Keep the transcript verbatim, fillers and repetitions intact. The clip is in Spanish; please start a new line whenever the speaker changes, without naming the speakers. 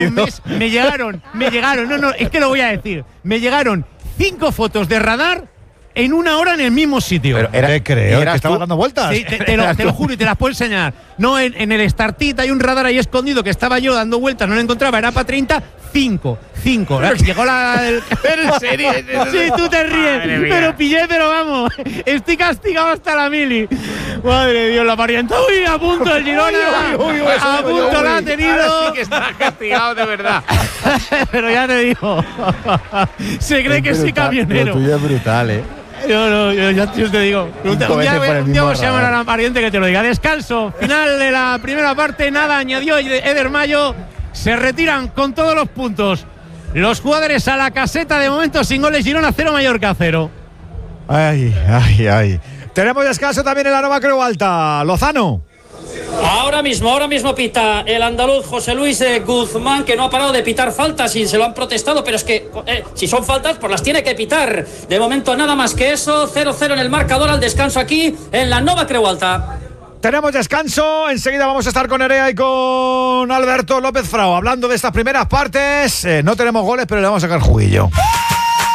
un mes me llegaron, me llegaron, no, no, es que lo voy a decir, me llegaron cinco fotos de radar en una hora en el mismo sitio.
Pero era,
te creo,
¿eras
que estaba
tú?
dando vueltas.
Sí, te, te, lo, te lo juro y te las puedo enseñar. No, en, en el Startit hay un radar ahí escondido que estaba yo dando vueltas, no lo encontraba, era para treinta, cinco, cinco. Llegó la… El,
¿En serio?
sí, tú te ríes, pero pillé, pero vamos, estoy castigado hasta la mili. Madre de Dios, la parienta. Uy, a punto el Girona.
Uy, uy, uy, uy,
a
uy,
punto
uy,
la ha
uy.
tenido.
Ahora sí que está castigado de verdad.
Pero ya te digo, se cree que
Es
soy
brutal,
camionero.
Lo tuyo es brutal, ¿eh?
Yo no, yo, ya yo te digo. Un,
Cinco
un día,
veces por el
un día
mismo
se llama a
radar.
la pariente que te lo diga. Descanso. Final de la primera parte. Nada añadió Eder Mayo. Se retiran con todos los puntos. Los jugadores a la caseta. De momento sin goles. Girona cero, Mallorca cero.
Ay, ay, ay. Tenemos descanso también en la Nova Creu Alta. Lozano.
Ahora mismo, ahora mismo pita el andaluz José Luis eh, Guzmán, que no ha parado de pitar faltas y se lo han protestado, pero es que eh, si son faltas, pues las tiene que pitar. De momento nada más que eso, cero cero en el marcador al descanso aquí en la Nova Creu Alta.
Tenemos descanso. Enseguida vamos a estar con Nerea y con Alberto López Frao hablando de estas primeras partes. Eh, no tenemos goles, pero le vamos a sacar juguillo.